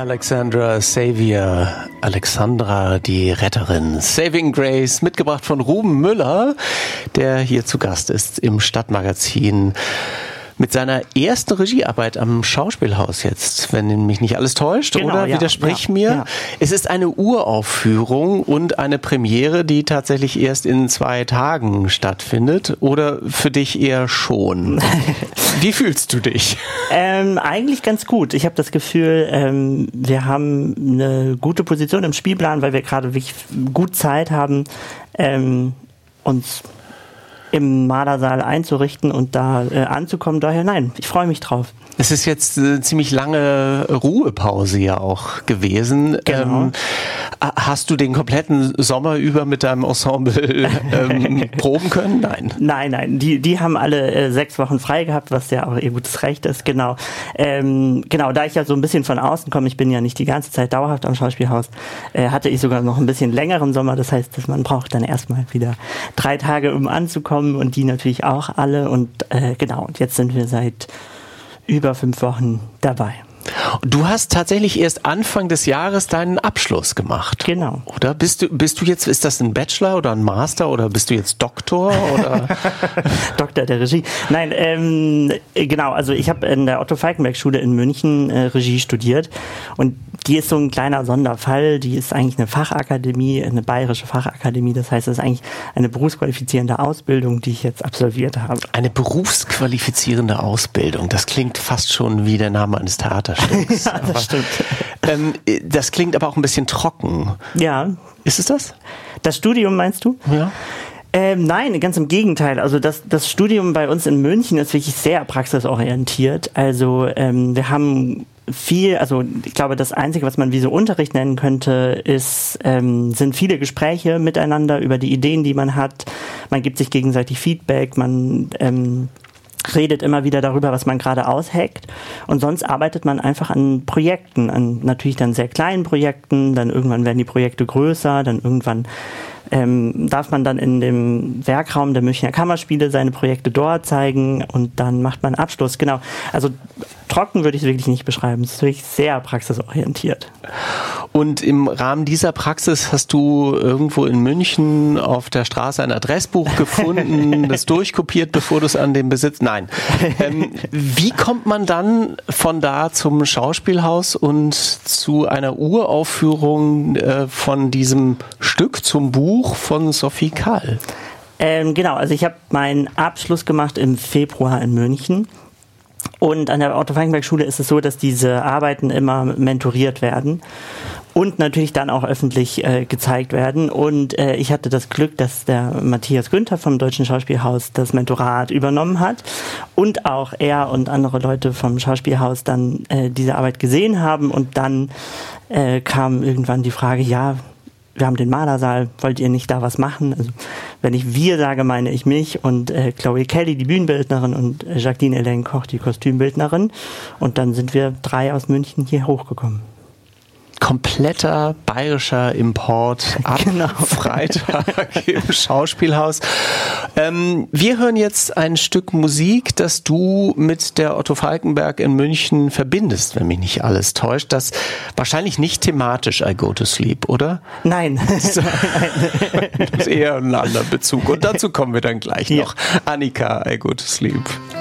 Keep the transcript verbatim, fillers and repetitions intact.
Alexandra Xavier, Alexandra die Retterin, Saving Grace, mitgebracht von Ruben Müller, der hier zu Gast ist im Stadtmagazin mit seiner ersten Regiearbeit am Schauspielhaus jetzt, wenn mich nicht alles täuscht, genau, oder? Ja, widersprich ja, mir. Ja. Es ist eine Uraufführung und eine Premiere, die tatsächlich erst in zwei Tagen stattfindet, oder für dich eher schon? Wie fühlst du dich? Ähm, eigentlich ganz gut. Ich habe das Gefühl, ähm, wir haben eine gute Position im Spielplan, weil wir gerade wirklich gut Zeit haben, ähm, uns im Mardersaal einzurichten und da äh, anzukommen. Daher nein, ich freue mich drauf. Es ist jetzt eine ziemlich lange Ruhepause ja auch gewesen. Genau. Ähm, hast du den kompletten Sommer über mit deinem Ensemble ähm, proben können? Nein. Nein, nein. Die, die haben alle äh, sechs Wochen frei gehabt, was ja auch ihr gutes Recht ist. Genau. Ähm, genau, da ich ja so ein bisschen von außen komme, ich bin ja nicht die ganze Zeit dauerhaft am Schauspielhaus, äh, hatte ich sogar noch ein bisschen längeren Sommer. Das heißt, dass man braucht dann erstmal wieder drei Tage, um anzukommen, und die natürlich auch alle. Und äh, genau, und jetzt sind wir seit über fünf Wochen dabei. Du hast tatsächlich erst Anfang des Jahres deinen Abschluss gemacht. Genau. Oder bist du, bist du jetzt, ist das ein Bachelor oder ein Master oder bist du jetzt Doktor oder? Doktor der Regie. Nein, ähm, genau, also ich habe in der Otto-Falckenberg-Schule in München äh, Regie studiert, und die ist so ein kleiner Sonderfall. Die ist eigentlich eine Fachakademie, eine bayerische Fachakademie. Das heißt, es ist eigentlich eine berufsqualifizierende Ausbildung, die ich jetzt absolviert habe. Eine berufsqualifizierende Ausbildung, das klingt fast schon wie der Name eines Theaterstücks. Ja, das aber, stimmt. Ähm, das klingt aber auch ein bisschen trocken. Ja. Ist es das? Das Studium meinst du? Ja. Ähm, nein, ganz im Gegenteil. Also das, das Studium bei uns in München ist wirklich sehr praxisorientiert. Also ähm, wir haben viel, also ich glaube, das Einzige, was man wie so Unterricht nennen könnte, ist, ähm, sind viele Gespräche miteinander über die Ideen, die man hat. Man gibt sich gegenseitig Feedback, man ähm, redet immer wieder darüber, was man gerade ausheckt, und sonst arbeitet man einfach an Projekten, an natürlich dann sehr kleinen Projekten, dann irgendwann werden die Projekte größer, dann irgendwann ähm, darf man dann in dem Werkraum der Münchner Kammerspiele seine Projekte dort zeigen, und dann macht man Abschluss. Genau, also trocken würde ich es wirklich nicht beschreiben, es ist wirklich sehr praxisorientiert. Und im Rahmen dieser Praxis hast du irgendwo in München auf der Straße ein Adressbuch gefunden, das durchkopiert, bevor du es an den Besitz... Nein. Ähm, wie kommt man dann von da zum Schauspielhaus und zu einer Uraufführung äh, von diesem Stück, zum Buch von Sophie Kahl? Ähm, genau, also ich habe meinen Abschluss gemacht im Februar in München. Und an der Otto-Falckenberg-Schule ist es so, dass diese Arbeiten immer mentoriert werden und natürlich dann auch öffentlich äh, gezeigt werden. Und äh, ich hatte das Glück, dass der Matthias Günther vom Deutschen Schauspielhaus das Mentorat übernommen hat und auch er und andere Leute vom Schauspielhaus dann äh, diese Arbeit gesehen haben. Und dann äh, kam irgendwann die Frage, ja, wir haben den Malersaal, wollt ihr nicht da was machen? Also, wenn ich wir sage, meine ich mich und äh, Chloe Kelly, die Bühnenbildnerin, und äh, Jacqueline Elaine Koch, die Kostümbildnerin. Und dann sind wir drei aus München hier hochgekommen. Kompletter bayerischer Import ab genau. Freitag im Schauspielhaus. Ähm, wir hören jetzt ein Stück Musik, das du mit der Otto Falckenberg in München verbindest, wenn mich nicht alles täuscht. Das wahrscheinlich nicht thematisch I Go to Sleep, oder? Nein. Das ist eher ein anderer Bezug. Und dazu kommen wir dann gleich noch. Ja. Annika, I Go to Sleep.